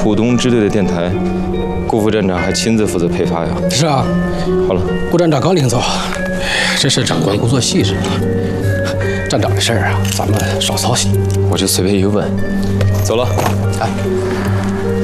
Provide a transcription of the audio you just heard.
浦东支队的电台，顾副站长还亲自负责配发呀。 是啊。 好了， 顾站长刚领走，这事长官工作细致啊。站长的事儿啊，咱们少操心。 我就随便一问。走了。 哎。